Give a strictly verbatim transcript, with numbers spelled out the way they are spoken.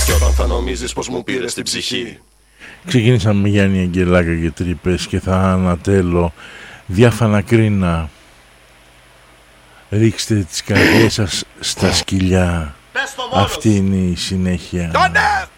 Κι όταν θα νομίζεις πως μου πήρες την ψυχή. Ξεκίνησαμε με Γιάννη Αγγελάκα και τρύπες και θα ανατέλω διάφανα κρίνα. Ρίξτε τις καρδιές σας στα σκυλιά. Αυτή είναι η συνέχεια.